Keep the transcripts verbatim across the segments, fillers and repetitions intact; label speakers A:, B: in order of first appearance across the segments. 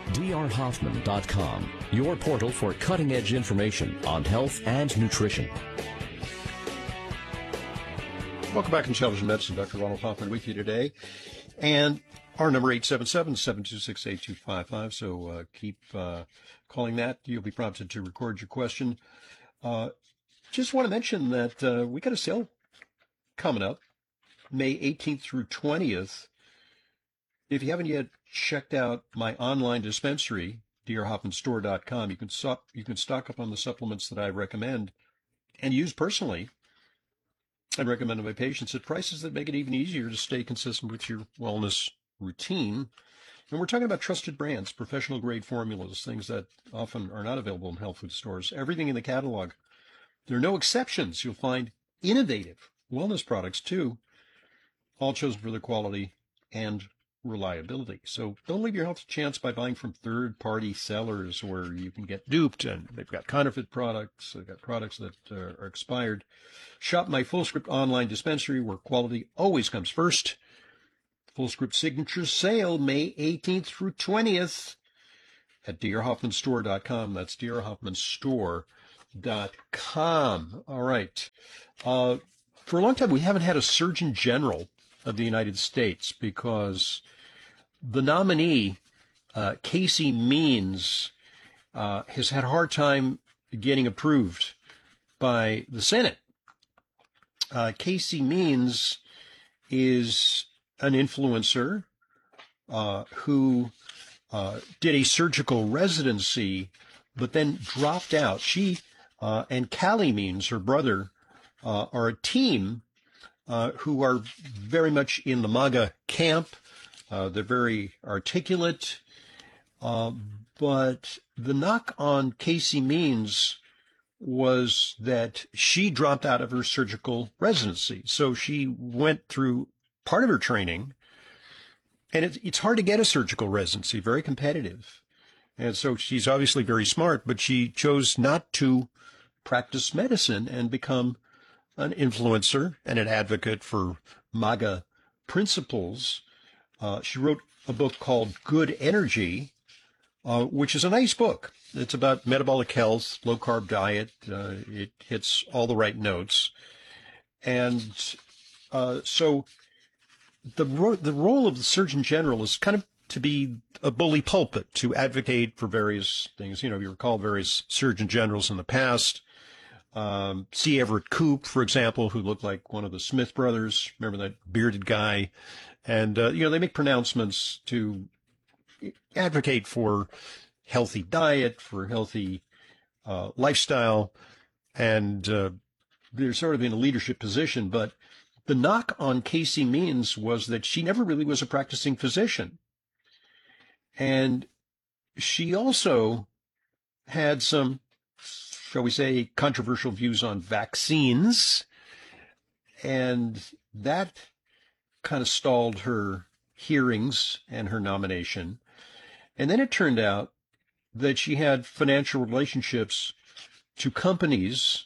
A: D R Hoffman dot com, your portal for cutting-edge information on health and nutrition.
B: Welcome back to Intelligent Medicine. Doctor Ronald Hoffman with you today. And our number eight seven seven, seven two six, eight two five five. So uh, keep uh, calling that. You'll be prompted to record your question. Uh, just want to mention that uh, we got a sale coming up May eighteenth through twentieth. If you haven't yet checked out my online dispensary, D R Hoffman Store dot com, you can stock, you can stock up on the supplements that I recommend and use personally. I recommend to my patients at prices that make it even easier to stay consistent with your wellness routine. And we're talking about trusted brands, professional grade formulas, things that often are not available in health food stores. Everything in the catalog. There are no exceptions. You'll find innovative wellness products too, all chosen for their quality and reliability. So don't leave your health a chance by buying from third-party sellers where you can get duped, and they've got counterfeit products, they've got products that uh, are expired. Shop my Fullscript online dispensary where quality always comes first. Fullscript Signature Sale, May eighteenth through twentieth at D R Hoffman Store dot com. That's D R Hoffman Store dot com. All right. Uh, for a long time, we haven't had a Surgeon General of the United States because the nominee, uh, Casey Means, uh, has had a hard time getting approved by the Senate. Uh, Casey Means is an influencer, uh, who, uh, did a surgical residency, but then dropped out. She, uh, and Callie Means, her brother, uh, are a team Uh, who are very much in the MAGA camp. Uh, they're very articulate. Uh, but the knock on Casey Means was that she dropped out of her surgical residency. So she went through part of her training, and it, it's hard to get a surgical residency, very competitive. And so she's obviously very smart, but she chose not to practice medicine and become an influencer and an advocate for MAGA principles. Uh, she wrote a book called Good Energy, uh, which is a nice book. It's about metabolic health, low-carb diet. Uh, it hits all the right notes. And uh, so the, ro- the role of the Surgeon General is kind of to be a bully pulpit, to advocate for various things. You know, you recall various Surgeon Generals in the past. Um, C. Everett Koop, for example, who looked like one of the Smith brothers. Remember that bearded guy? And, uh, you know, they make pronouncements to advocate for healthy diet, for healthy, uh, lifestyle. And, uh, they're sort of in a leadership position. But the knock on Casey Means was that she never really was a practicing physician. And she also had some, shall we say, controversial views on vaccines. And that kind of stalled her hearings and her nomination. And then it turned out that she had financial relationships to companies,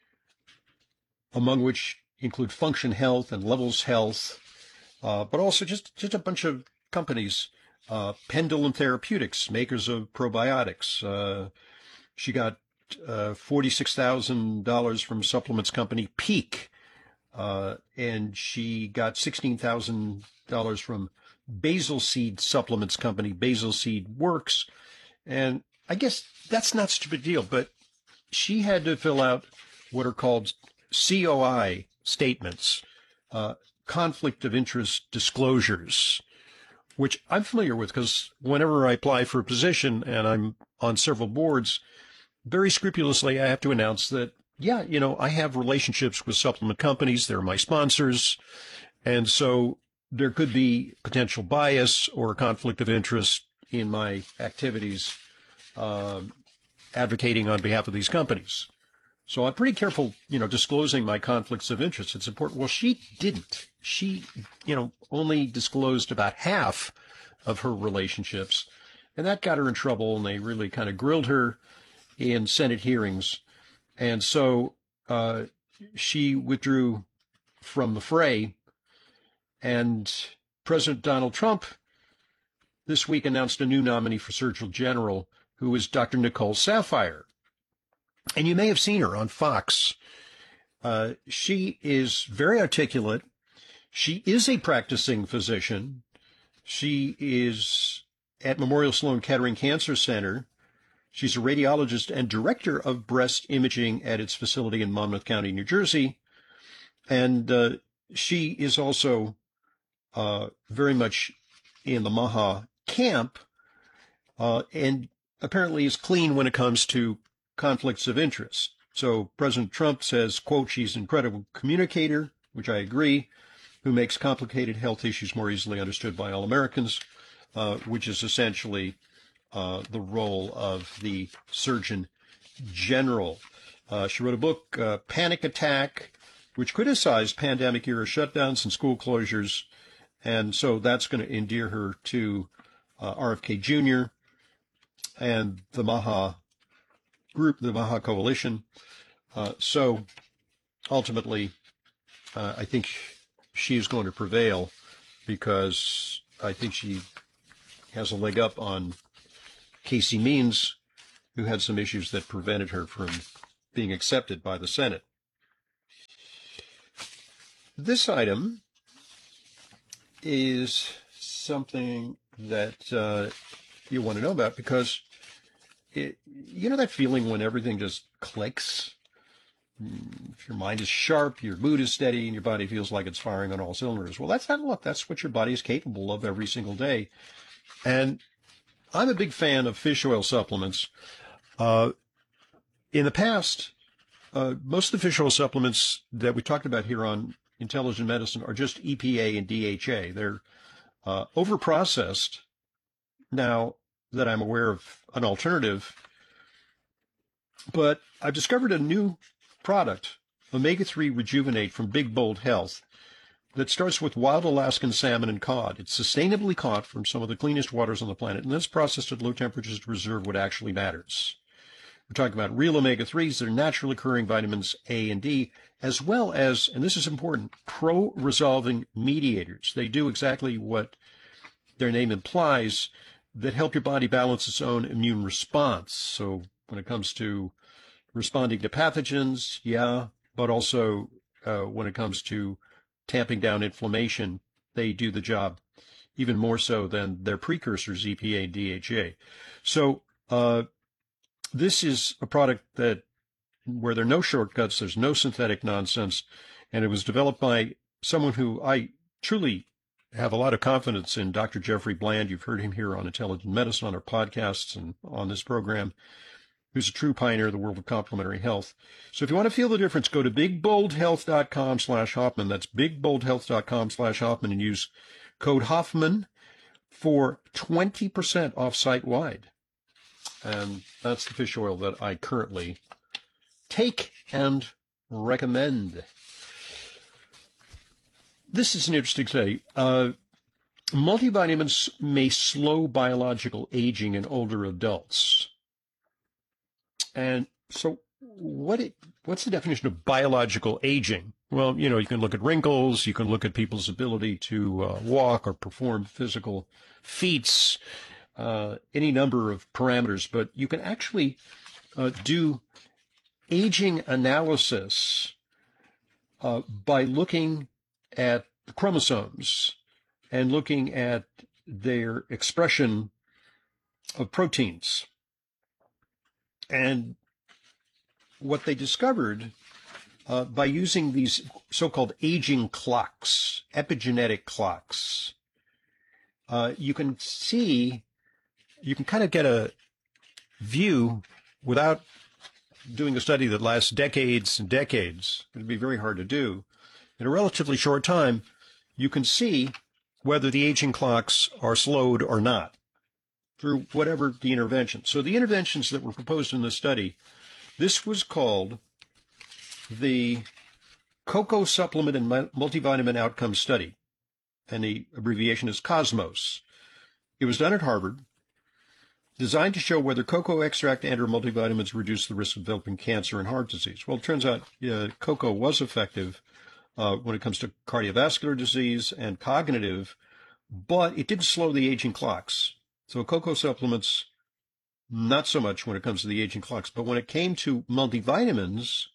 B: among which include Function Health and Levels Health, uh, but also just, just a bunch of companies, uh, Pendulum Therapeutics, makers of probiotics. Uh, she got Uh, forty-six thousand dollars from supplements company Peak. Uh, and she got sixteen thousand dollars from Basil Seed supplements company, Basil Seed Works. And I guess that's not such a big deal, but she had to fill out what are called C O I statements, uh, conflict of interest disclosures, which I'm familiar with because whenever I apply for a position and I'm on several boards, very scrupulously, I have to announce that, yeah, you know, I have relationships with supplement companies. They're my sponsors. And so there could be potential bias or conflict of interest in my activities, um, advocating on behalf of these companies. So I'm pretty careful, you know, disclosing my conflicts of interest. It's important. Well, she didn't. She, you know, only disclosed about half of her relationships. And that got her in trouble, and they really kind of grilled her in Senate hearings. And so uh she withdrew from the fray, and President Donald Trump this week announced a new nominee for Surgeon General, who is Doctor Nicole Saphier. And you may have seen her on Fox. Uh, she is very articulate. She is a practicing physician. She is at Memorial Sloan Kettering Cancer Center. She's a radiologist and director of breast imaging at its facility in Monmouth County, New Jersey. And uh, she is also uh, very much in the MAHA camp, uh, and apparently is clean when it comes to conflicts of interest. So President Trump says, quote, she's an incredible communicator, which I agree, who makes complicated health issues more easily understood by all Americans, uh, which is essentially uh, the role of the Surgeon General. Uh, she wrote a book, uh, Panic Attack, which criticized pandemic-era shutdowns and school closures. And so that's going to endear her to uh, R F K Junior and the MAHA group, the MAHA Coalition. Uh, so ultimately, uh, I think she is going to prevail because I think she has a leg up on Casey Means, who had some issues that prevented her from being accepted by the Senate. This item is something that uh, you want to know about because, it, you know that feeling when everything just clicks? If your mind is sharp, your mood is steady, and your body feels like it's firing on all cylinders. Well, that's not luck. That's what your body is capable of every single day. And I'm a big fan of fish oil supplements. Uh, in the past, uh, most of the fish oil supplements that we talked about here on Intelligent Medicine are just E P A and D H A. They're uh, overprocessed. Now that I'm aware of an alternative, but I've discovered a new product, omega three Rejuvenate from Big Bold Health, that starts with wild Alaskan salmon and cod. It's sustainably caught from some of the cleanest waters on the planet, and then it's processed at low temperatures to preserve what actually matters. We're talking about real omega threes that are naturally occurring vitamins A and D, as well as, and this is important, pro-resolving mediators. They do exactly what their name implies, that help your body balance its own immune response. So when it comes to responding to pathogens, yeah, but also uh, when it comes to tamping down inflammation, they do the job even more so than their precursors, E P A and D H A. So uh, this is a product that where there are no shortcuts, there's no synthetic nonsense, and it was developed by someone who I truly have a lot of confidence in, Doctor Jeffrey Bland. You've heard him here on Intelligent Medicine, on our podcasts and on this program, who's a true pioneer of the world of complementary health. So if you want to feel the difference, go to bigboldhealth.com slash Hoffman. That's bigboldhealth.com slash Hoffman and use code Hoffman for twenty percent off site-wide. And that's the fish oil that I currently take and recommend. This is an interesting study. Uh, multivitamins may slow biological aging in older adults. And so what it, what's the definition of biological aging? Well, you know, you can look at wrinkles, you can look at people's ability to uh, walk or perform physical feats, uh, any number of parameters, but you can actually uh, do aging analysis uh, by looking at the chromosomes and looking at their expression of proteins. And what they discovered uh, by using these so-called aging clocks, epigenetic clocks, uh, you can see, you can kind of get a view without doing a study that lasts decades and decades. It would be very hard to do. In a relatively short time, you can see whether the aging clocks are slowed or not through whatever the intervention. So the interventions that were proposed in this study, this was called the Cocoa Supplement and Multivitamin Outcome Study, and the abbreviation is COSMOS. It was done at Harvard, designed to show whether cocoa extract and or multivitamins reduce the risk of developing cancer and heart disease. Well, it turns out uh, cocoa was effective uh, when it comes to cardiovascular disease and cognitive, but it didn't slow the aging clocks. So cocoa supplements, not so much when it comes to the aging clocks, but when it came to multivitamins,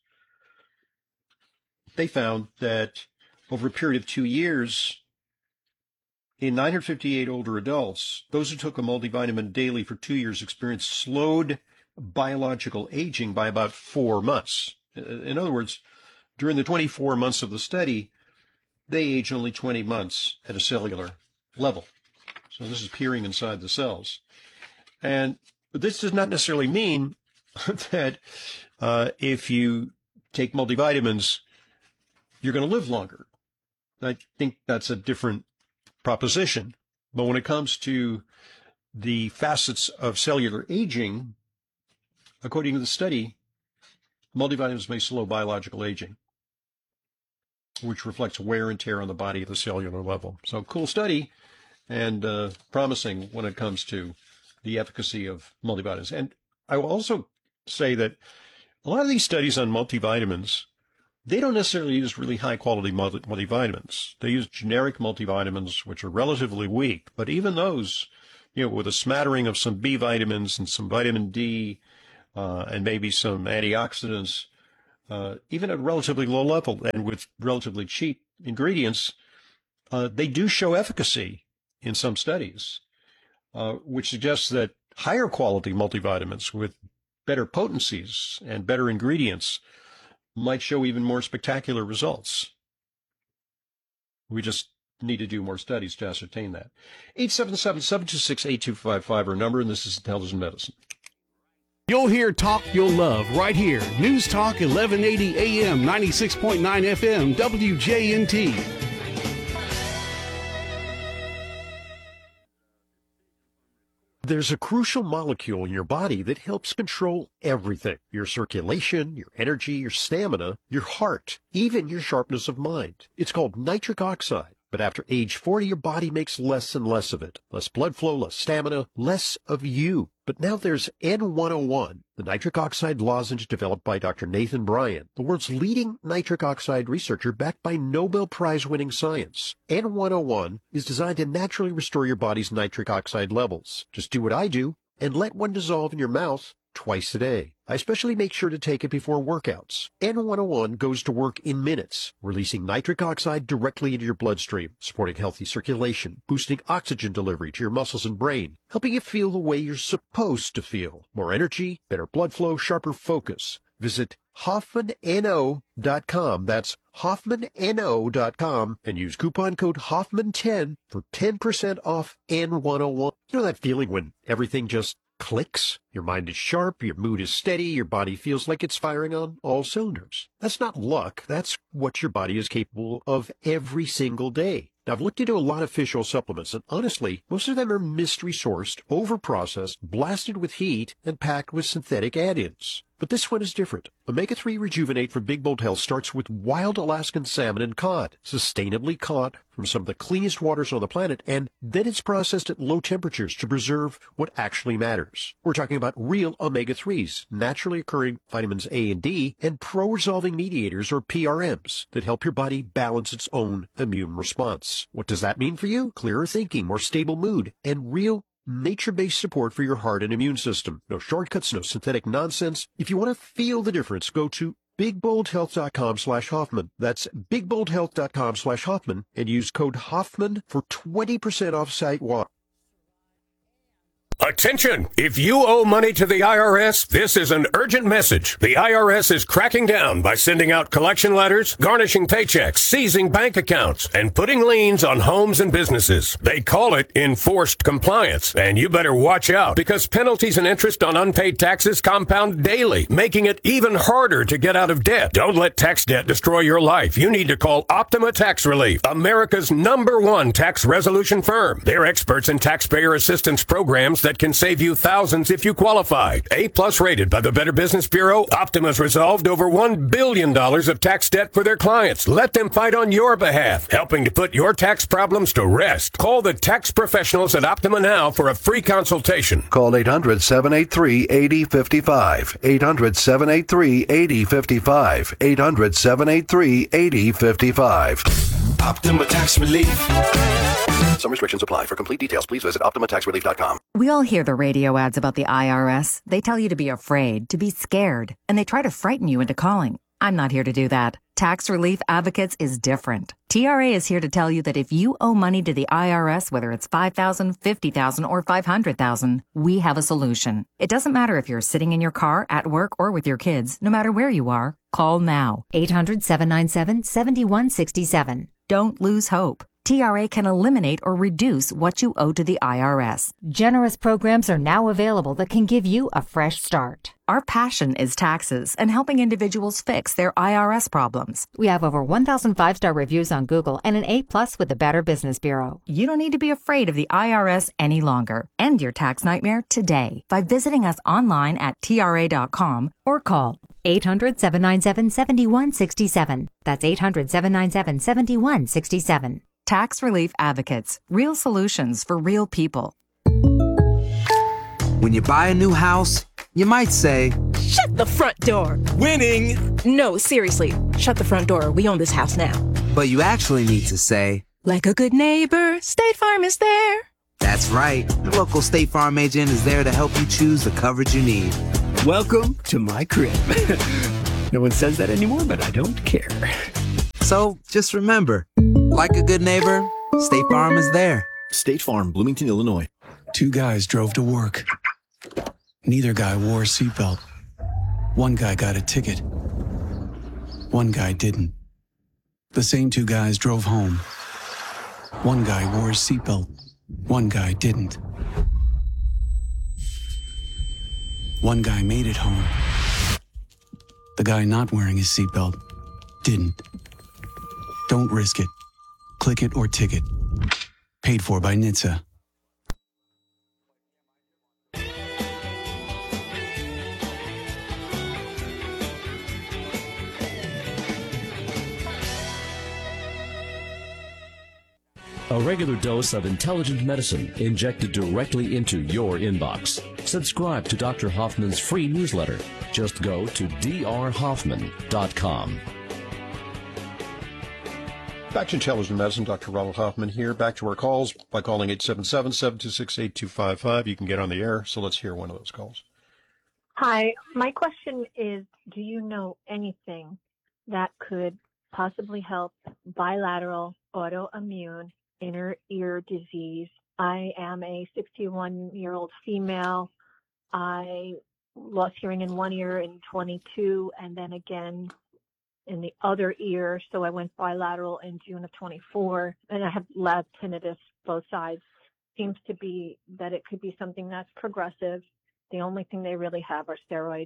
B: they found that over a period of two years, in nine hundred fifty-eight older adults, those who took a multivitamin daily for two years experienced slowed biological aging by about four months. In other words, during the twenty-four months of the study, they age only twenty months at a cellular level. So this is peering inside the cells. And this does not necessarily mean that uh, if you take multivitamins, you're going to live longer. I think that's a different proposition. But when it comes to the facets of cellular aging, according to the study, multivitamins may slow biological aging, which reflects wear and tear on the body at the cellular level. So cool study and uh, promising when it comes to the efficacy of multivitamins. And I will also say that a lot of these studies on multivitamins, they don't necessarily use really high-quality multivitamins. They use generic multivitamins, which are relatively weak. But even those, you know, with a smattering of some B vitamins and some vitamin D uh, and maybe some antioxidants, uh, even at a relatively low level and with relatively cheap ingredients, uh, they do show efficacy in some studies, uh, which suggests that higher quality multivitamins with better potencies and better ingredients might show even more spectacular results. We just need to do more studies to ascertain that. eight seven seven, seven two six, eight two five five, our number, and this is Intelligent Medicine.
C: You'll hear talk you'll love right here. News Talk eleven eighty A M, ninety-six point nine F M, W J N T.
D: There's a crucial molecule in your body that helps control everything. Your circulation, your energy, your stamina, your heart, even your sharpness of mind. It's called nitric oxide. But after age forty, your body makes less and less of it. Less blood flow, less stamina, less of you. But now there's N one oh one, the nitric oxide lozenge developed by Doctor Nathan Bryan, the world's leading nitric oxide researcher backed by Nobel Prize-winning science. N one oh one is designed to naturally restore your body's nitric oxide levels. Just do what I do and let one dissolve in your mouth twice a day. I especially make sure to take it before workouts. N one oh one goes to work in minutes, releasing nitric oxide directly into your bloodstream, supporting healthy circulation, boosting oxygen delivery to your muscles and brain, helping you feel the way you're supposed to feel. More energy, better blood flow, sharper focus. Visit Hoffman N O dot com. That's Hoffman N O dot com and use coupon code Hoffman ten for ten percent off N one oh one. You know that feeling when everything just clicks? Your mind is sharp, your mood is steady, your body feels like it's firing on all cylinders. That's not luck. That's what your body is capable of every single day. Now, I've looked into a lot of fish oil supplements, and honestly, most of them are mystery-sourced, over-processed, blasted with heat, and packed with synthetic add-ins. But this one is different. Omega three Rejuvenate from Big Bold Health starts with wild Alaskan salmon and cod, sustainably caught from some of the cleanest waters on the planet, and then it's processed at low temperatures to preserve what actually matters. We're talking about real omega threes, naturally occurring vitamins A and D, and pro-resolving mediators, or P R Ms, that help your body balance its own immune response. What does that mean for you? Clearer thinking, more stable mood, and real nature-based support for your heart and immune system. No shortcuts, no synthetic nonsense. If you want to feel the difference, go to big bold health dot com slash Hoffman. That's big bold health dot com slash Hoffman and use code Hoffman for twenty percent off site-wide.
E: Attention! If you owe money to the I R S, this is an urgent message. The I R S is cracking down by sending out collection letters, garnishing paychecks, seizing bank accounts, and putting liens on homes and businesses. They call it enforced compliance, and you better watch out because penalties and interest on unpaid taxes compound daily, making it even harder to get out of debt. Don't let tax debt destroy your life. You need to call Optima Tax Relief, America's number one tax resolution firm. They're experts in taxpayer assistance programs that can save you thousands if you qualify. A-plus rated by the Better Business Bureau, Optima's resolved over one billion dollars of tax debt for their clients. Let them fight on your behalf, helping to put your tax problems to rest. Call the tax professionals at Optima now for a free consultation.
F: Call eight hundred, seven eight three, eight zero five five. eight hundred, seven eight three, eight zero five five. eight hundred, seven eight three, eight zero five five.
G: Optima Tax Relief.
F: Some restrictions apply. For complete details, please visit Optima Tax Relief dot com.
G: We all hear the radio ads about the I R S. They tell you to be afraid, to be scared, and they try to frighten you into calling. I'm not here to do that. Tax Relief Advocates is different. T R A is here to tell you that if you owe money to the I R S, whether it's five thousand dollars, fifty thousand dollars, or five hundred thousand dollars, we have a solution. It doesn't matter if you're sitting in your car, at work, or with your kids. No matter where you are, call now. eight hundred, seven nine seven, seven one six seven. Don't lose hope. T R A can eliminate or reduce what you owe to the I R S.
H: Generous programs are now available that can give you a fresh start.
G: Our passion is taxes and helping individuals fix their I R S problems.
H: We have over one thousand five-star reviews on Google and an A plus with the Better Business Bureau.
G: You don't need to be afraid of the I R S any longer. End your tax nightmare today by visiting us online at T R A dot com
H: or call eight hundred, seven nine seven, seven one six seven. That's eight hundred, seven nine seven, seven one six seven.
G: Tax Relief Advocates. Real solutions for real people.
I: When you buy a new house, you might say,
J: "Shut the front door."
I: Winning!
J: No, seriously. Shut the front door. We own this house now.
I: But you actually need to say,
J: "Like a good neighbor, State Farm is there."
I: That's right. The local State Farm agent is there to help you choose the coverage you need.
K: Welcome to my crib. No one says that anymore, but I don't care.
I: So just remember, like a good neighbor, State Farm is there.
L: State Farm, Bloomington, Illinois.
C: Two guys drove to work. Neither guy wore a seatbelt. One guy got a ticket. One guy didn't. The same two guys drove home. One guy wore a seatbelt. One guy didn't. One guy made it home. The guy not wearing his seatbelt didn't. Don't risk it. Click it or ticket. Paid for by N H T S A.
A: A regular dose of intelligent medicine injected directly into your inbox. Subscribe to Doctor Hoffman's free newsletter. Just go to D R Hoffman dot com.
B: Back to Intelligent Medicine, Doctor Ronald Hoffman here. Back to our calls by calling eight seven seven, seven two six, eight two five five. You can get on the air, so let's hear one of those calls.
M: Hi, my question is, do you know anything that could possibly help bilateral autoimmune inner ear disease? I am a sixty-one-year-old female. I lost hearing in one ear in twenty-two and then again in the other ear. So I went bilateral in June of twenty-four, and I have loud tinnitus both sides. Seems to be that it could be something that's progressive. The only thing they really have are steroids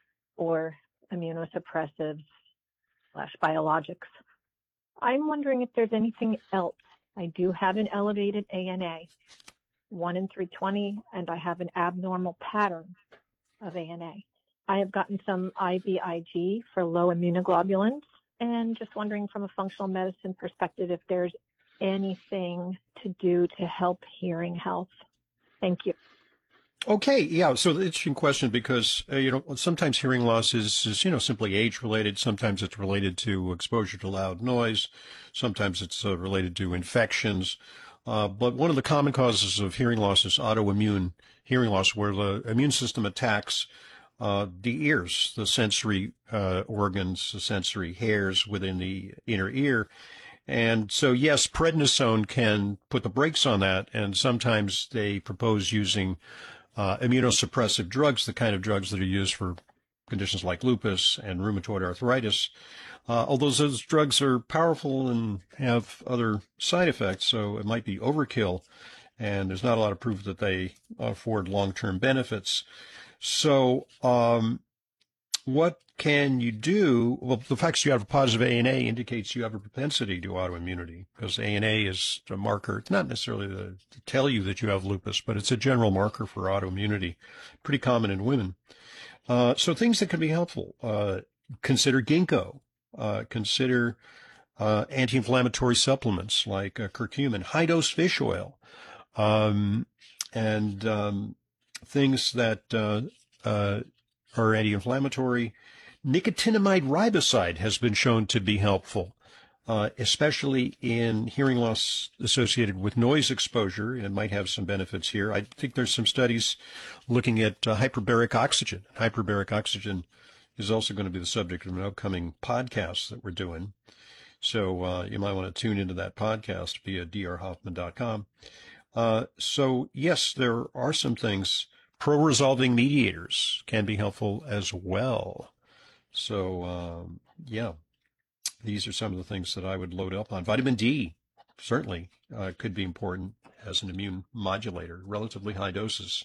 M: or immunosuppressives slash biologics. I'm wondering if there's anything else. I do have an elevated A N A, one in three twenty, and I have an abnormal pattern of A N A. I have gotten some I V I G for low immunoglobulins, and just wondering from a functional medicine perspective if there's anything to do to help hearing health. Thank you.
B: Okay, yeah, so the interesting question because, uh, you know, sometimes hearing loss is, is, you know, simply age-related. Sometimes it's related to exposure to loud noise. Sometimes it's uh, related to infections. Uh, but one of the common causes of hearing loss is autoimmune hearing loss, where the immune system attacks uh, the ears, the sensory uh, organs, the sensory hairs within the inner ear. And so, yes, prednisone can put the brakes on that, and sometimes they propose using uh, immunosuppressive drugs, the kind of drugs that are used for conditions like lupus and rheumatoid arthritis, uh, although those drugs are powerful and have other side effects, so it might be overkill, and there's not a lot of proof that they afford long-term benefits. So um, what can you do? Well, the fact that you have a positive A N A indicates you have a propensity to autoimmunity, because A N A is a marker. It's not necessarily the, to tell you that you have lupus, but it's a general marker for autoimmunity, pretty common in women. Uh, so things that can be helpful, uh, consider ginkgo, uh, consider uh, anti-inflammatory supplements like uh, curcumin, high-dose fish oil, um, and um, things that uh, uh, are anti-inflammatory. Nicotinamide riboside has been shown to be helpful. uh, especially in hearing loss associated with noise exposure. It might have some benefits here. I think there's some studies looking at uh, hyperbaric oxygen. Hyperbaric oxygen is also going to be the subject of an upcoming podcast that we're doing. So uh, you might want to tune into that podcast via d r hoffman dot com. Uh, so, yes, there are some things. Pro-resolving mediators can be helpful as well. So, um, yeah, these are some of the things that I would load up on. Vitamin D certainly uh, could be important as an immune modulator, relatively high doses,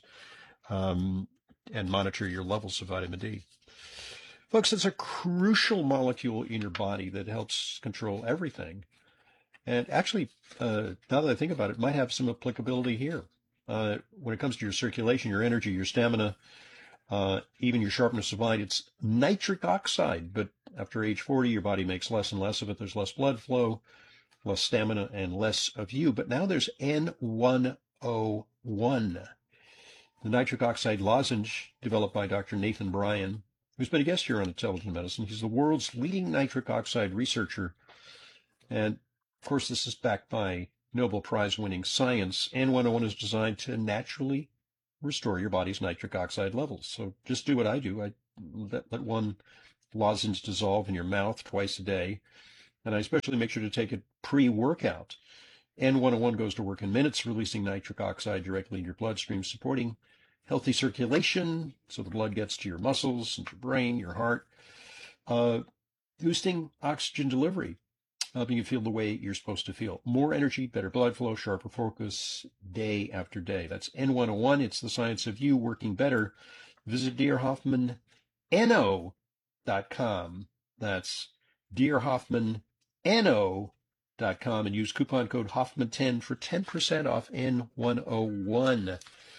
B: um, and monitor your levels of vitamin D. Folks, it's a crucial molecule in your body that helps control everything. And actually, uh, now that I think about it, it might have some applicability here. Uh, when it comes to your circulation, your energy, your stamina, uh, even your sharpness of mind, it's nitric oxide. But after age forty, your body makes less and less of it. There's less blood flow, less stamina, and less of you. But now there's N one O one, the nitric oxide lozenge developed by Doctor Nathan Bryan, who's been a guest here on Intelligent Medicine. He's the world's leading nitric oxide researcher. And, of course, this is backed by Nobel Prize-winning science. N one O one is designed to naturally restore your body's nitric oxide levels. So just do what I do. I let, let one lozenge dissolve in your mouth twice a day. And I especially make sure to take it pre-workout. N one O one goes to work in minutes, releasing nitric oxide directly in your bloodstream, supporting healthy circulation, so the blood gets to your muscles and your brain, your heart, uh, boosting oxygen delivery, helping you feel the way you're supposed to feel. More energy, better blood flow, sharper focus day after day. That's N one O one. It's the science of you working better. Visit d r hoffman n o dot com. That's d r hoffman n o dot com and use coupon code Hoffman ten for ten percent off N one O one.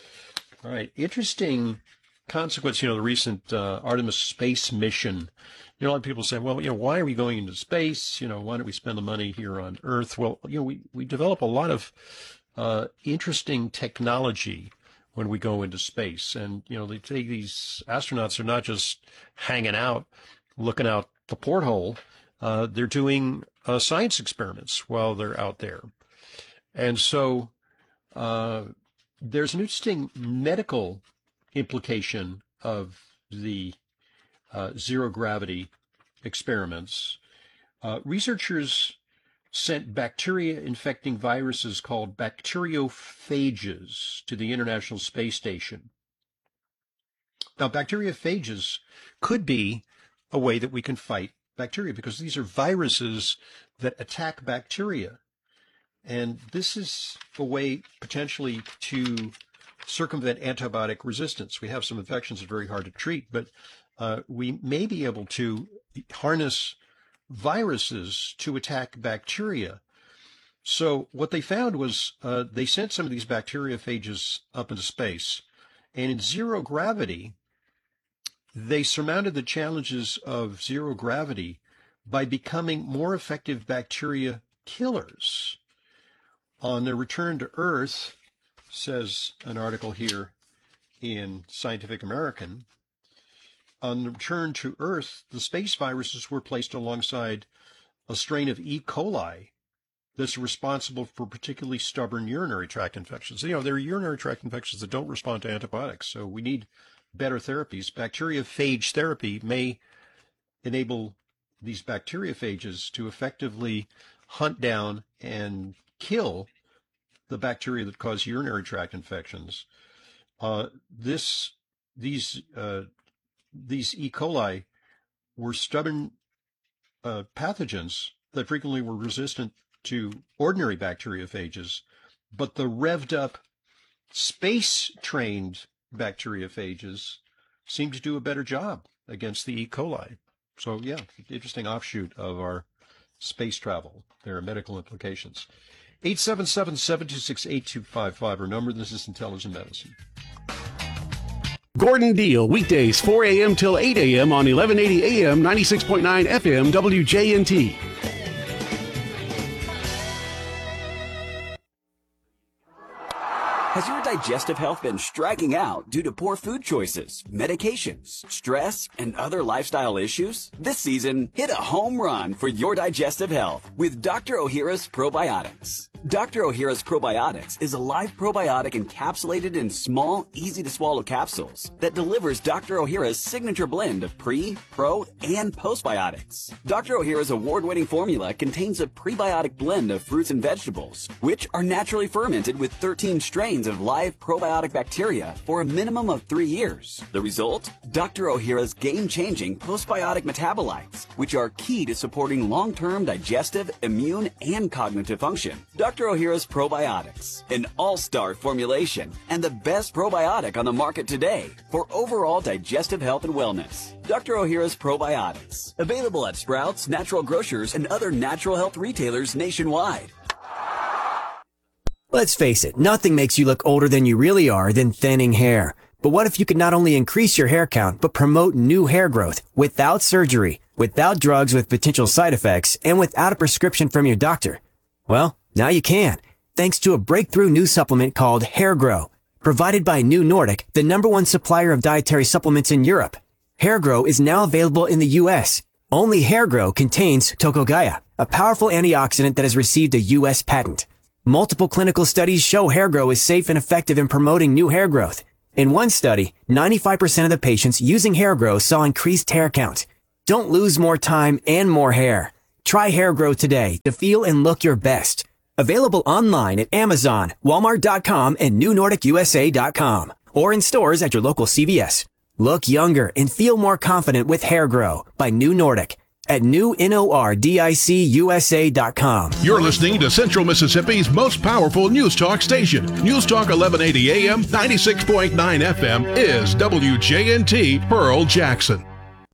B: All right, interesting consequence, you know, the recent uh, Artemis space mission. You know, a lot of people say, well, you know, why are we going into space? You know, why don't we spend the money here on Earth? Well, you know, we, we develop a lot of uh, interesting technology when we go into space. And, you know, they take these astronauts are not just hanging out, looking out the porthole. Uh, they're doing uh, science experiments while they're out there. And so uh, there's an interesting medical implication of the uh, zero gravity experiments. Uh, researchers sent bacteria infecting viruses called bacteriophages to the International Space Station. Now, bacteriophages could be a way that we can fight bacteria because these are viruses that attack bacteria. And this is a way potentially to circumvent antibiotic resistance. We have some infections that are very hard to treat, but uh, we may be able to harness viruses to attack bacteria. So what they found was uh, they sent some of these bacteriophages up into space, and in zero gravity, they surmounted the challenges of zero gravity by becoming more effective bacteria killers. On their return to Earth, says an article here in Scientific American, on the return to Earth, the space viruses were placed alongside a strain of E. coli that's responsible for particularly stubborn urinary tract infections. You know, there are urinary tract infections that don't respond to antibiotics, so we need better therapies. Bacteriophage therapy may enable these bacteriophages to effectively hunt down and kill the bacteria that cause urinary tract infections. Uh, this, these, uh, these E. coli were stubborn uh, pathogens that frequently were resistant to ordinary bacteriophages, but the revved up space-trained bacteriophages seem to do a better job against the E. coli. So, yeah, interesting offshoot of our space travel. There are medical implications. eight seven seven, seven two six, eight two five five, our number. This is Intelligent Medicine.
N: Gordon Deal, weekdays four a.m. till eight a.m. on eleven eighty A M, ninety-six point nine F M, W J N T.
I: Has your
O: digestive health been striking out due to poor food choices, medications, stress, and other lifestyle issues? This season, hit a home run for your digestive health with Doctor Ohhira's Probiotics. Doctor Ohhira's Probiotics is a live probiotic encapsulated in small, easy-to-swallow capsules that delivers Doctor Ohhira's signature blend of pre, pro, and postbiotics. Doctor Ohhira's award-winning formula contains a prebiotic blend of fruits and vegetables, which are naturally fermented with thirteen strains of live probiotic bacteria for a minimum of three years. The result? Doctor Ohhira's game-changing postbiotic metabolites, which are key to supporting long-term digestive, immune, and cognitive function. Doctor Ohhira's Probiotics, an all-star formulation and the best probiotic on the market today for overall digestive health and wellness. Doctor Ohhira's Probiotics, available at Sprouts, Natural Grocers, and other natural health retailers nationwide.
P: Let's face it, nothing makes you look older than you really are than thinning hair. But what if you could not only increase your hair count, but promote new hair growth without surgery, without drugs with potential side effects, and without a prescription from your doctor? Well, now you can, thanks to a breakthrough new supplement called Hair Grow, provided by New Nordic, the number one supplier of dietary supplements in Europe. Hair Grow is now available in the U S. Only Hair Grow contains Tocogaya, a powerful antioxidant that has received a U S patent. Multiple clinical studies show Hair Grow is safe and effective in promoting new hair growth. In one study, ninety-five percent of the patients using Hair Grow saw increased hair count. Don't lose more time and more hair. Try Hair Grow today to feel and look your best. Available online at Amazon, Walmart dot com, and New Nordic U S A dot com, or in stores at your local C V S. Look younger and feel more confident with Hair Grow by New Nordic at new nordic U S A dot com.
Q: You're listening to Central Mississippi's most powerful news talk station. News Talk eleven eighty A M, ninety-six point nine F M is W J N T Pearl Jackson.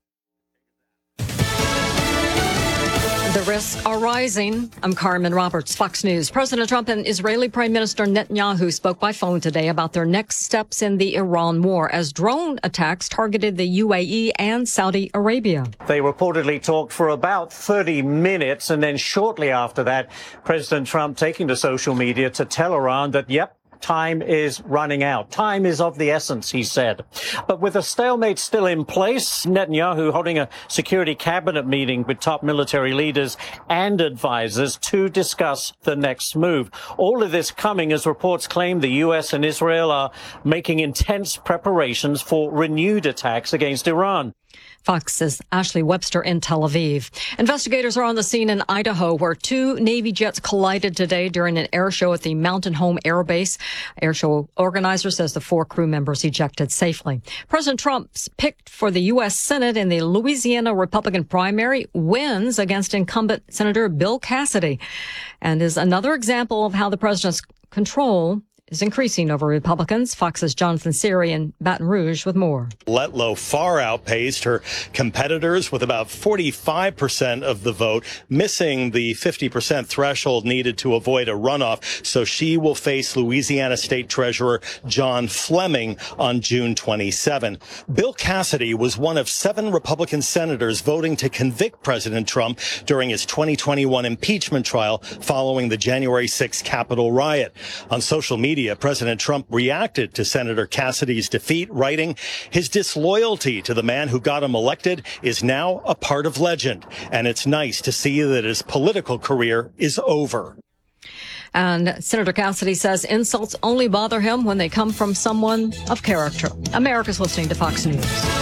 R: The risks are rising. I'm Carmen Roberts, Fox News. President Trump and Israeli Prime Minister Netanyahu spoke by phone today about their next steps in the Iran war as drone attacks targeted the U A E and Saudi Arabia.
S: They reportedly talked for about thirty minutes, and then shortly after that, President Trump taking to social media to tell Iran that, yep, time is running out. Time is of the essence, he said. But with a stalemate still in place, Netanyahu holding a security cabinet meeting with top military leaders and advisors to discuss the next move. All of this coming as reports claim the U S and Israel are making intense preparations for renewed attacks against Iran.
R: Fox's Ashley Webster in Tel Aviv. Investigators are on the scene in Idaho where two Navy jets collided today during an air show at the Mountain Home Air Base. Air show organizer says the four crew members ejected safely. President Trump's picked for the U S Senate in the Louisiana Republican primary wins against incumbent Senator Bill Cassidy, and is another example of how the president's control is increasing over Republicans. Fox's Jonathan Seary in Baton Rouge with more.
T: Letlow far outpaced her competitors with about forty-five percent of the vote, missing the fifty percent threshold needed to avoid a runoff. So she will face Louisiana State Treasurer John Fleming on June twenty-seventh. Bill Cassidy was one of seven Republican senators voting to convict President Trump during his twenty twenty-one impeachment trial following the January sixth Capitol riot. On social media, President Trump reacted to Senator Cassidy's defeat, writing, "His disloyalty to the man who got him elected is now a part of legend, and it's nice to see that his political career is over."
R: And Senator Cassidy says insults only bother him when they come from someone of character. America's listening to Fox News.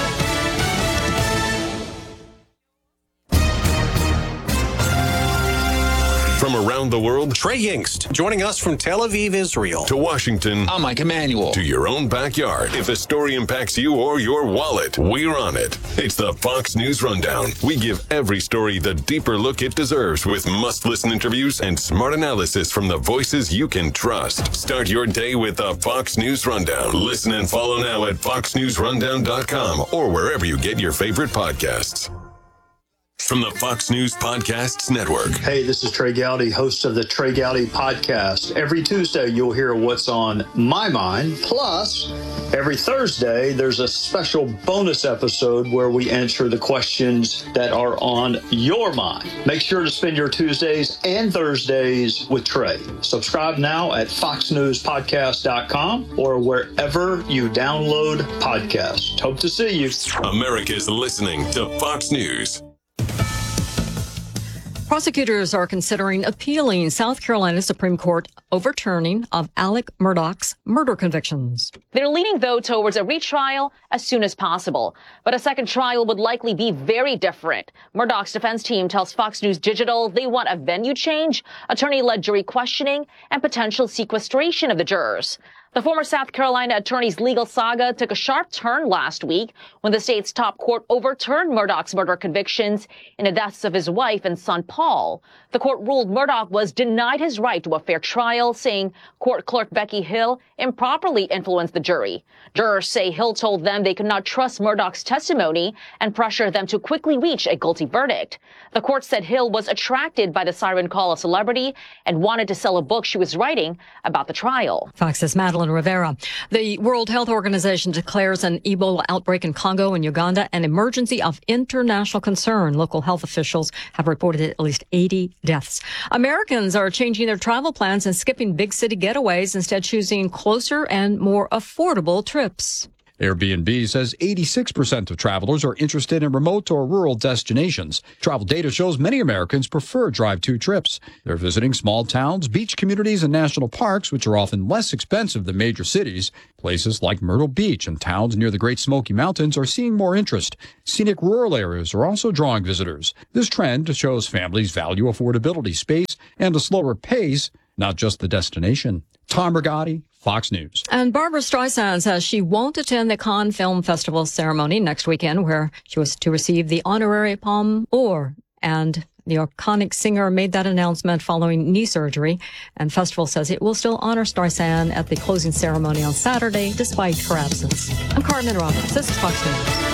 E: From around the world,
U: Trey Yingst, joining us from Tel Aviv, Israel.
E: To Washington.
U: I'm Mike Emanuel.
E: To your own backyard. If a story impacts you or your wallet, we're on it. It's the Fox News Rundown. We give every story the deeper look it deserves with must-listen interviews and smart analysis from the voices you can trust. Start your day with the Fox News Rundown. Listen and follow now at fox news rundown dot com or wherever you get your favorite podcasts.
D: From the Fox News Podcasts Network.
V: Hey, this is Trey Gowdy, host of the Trey Gowdy Podcast. Every Tuesday, you'll hear what's on my mind. Plus, every Thursday, there's a special bonus episode where we answer the questions that are on your mind. Make sure to spend your Tuesdays and Thursdays with Trey. Subscribe now at fox news podcast dot com or wherever you download podcasts. Hope to see you.
D: America's listening to Fox News.
R: Prosecutors are considering appealing South Carolina Supreme Court overturning of Alec Murdaugh's murder convictions.
W: They're leaning, though, towards a retrial as soon as possible. But a second trial would likely be very different. Murdaugh's defense team tells Fox News Digital they want a venue change, attorney-led jury questioning, and potential sequestration of the jurors. The former South Carolina attorney's legal saga took a sharp turn last week when the state's top court overturned Murdaugh's murder convictions in the deaths of his wife and son, Paul. The court ruled Murdaugh was denied his right to a fair trial, saying court clerk Becky Hill improperly influenced the jury. Jurors say Hill told them they could not trust Murdaugh's testimony and pressured them to quickly reach a guilty verdict. The court said Hill was attracted by the siren call of celebrity and wanted to sell a book she was writing about the trial.
R: Fox's Madeline Rivera. The World Health Organization declares an Ebola outbreak in Congo and Uganda an emergency of international concern. Local health officials have reported at least eighty deaths. Americans are changing their travel plans and skipping big city getaways, instead choosing closer and more affordable trips.
X: Airbnb says eighty-six percent of travelers are interested in remote or rural destinations. Travel data shows many Americans prefer drive-to trips. They're visiting small towns, beach communities, and national parks, which are often less expensive than major cities. Places like Myrtle Beach and towns near the Great Smoky Mountains are seeing more interest. Scenic rural areas are also drawing visitors. This trend shows families value affordability, space, and a slower pace, not just the destination. Tom Rigotti, Fox News.
R: And Barbra Streisand says she won't attend the Cannes Film Festival ceremony next weekend, where she was to receive the honorary Palme d'Or. And the iconic singer made that announcement following knee surgery. And festival says it will still honor Streisand at the closing ceremony on Saturday, despite her absence. I'm Carmen Robbins. This is Fox News.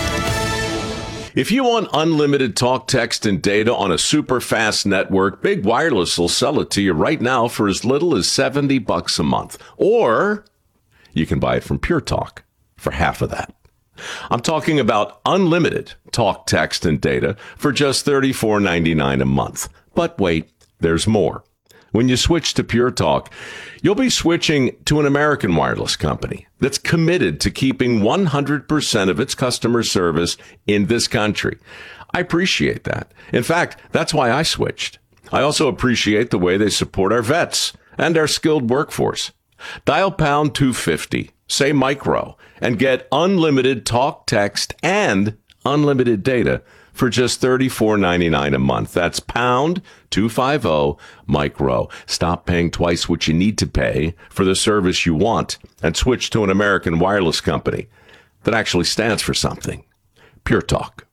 Y: If you want unlimited talk, text, and data on a super fast network, Big Wireless will sell it to you right now for as little as seventy bucks a month. Or you can buy it from Pure Talk for half of that. I'm talking about unlimited talk, text, and data for just thirty-four ninety-nine a month. But wait, there's more. When you switch to Pure Talk, you'll be switching to an American wireless company that's committed to keeping one hundred percent of its customer service in this country. I appreciate that. In fact, that's why I switched. I also appreciate the way they support our vets and our skilled workforce. Dial pound two fifty, say micro, and get unlimited talk, text, and unlimited data for just thirty-four ninety-nine a month. That's pound two fifty micro. Stop paying twice what you need to pay for the service you want and switch to an American wireless company that actually stands for something. Pure Talk.